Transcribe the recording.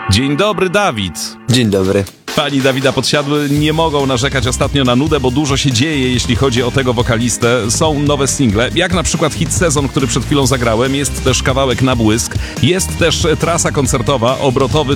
Dzień dobry, Dawid. Dzień dobry. Pani Dawida Podsiadły nie mogą narzekać ostatnio na nudę, bo dużo się dzieje, jeśli chodzi o tego wokalistę. Są nowe single, jak na przykład hit Sezon, który przed chwilą zagrałem. Jest też kawałek Na błysk. Jest też trasa koncertowa, obrotowy